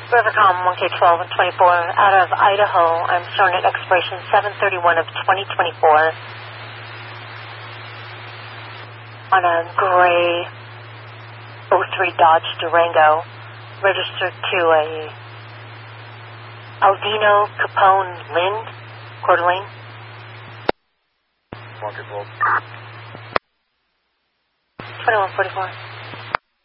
Rivercom 1K12 and 24 out of Idaho. I'm showing at expiration 7/31 of 2024 on a gray 03 Dodge Durango, registered to a Aldino Capone Lind, Coeur d'Alene. 1K12. 2144.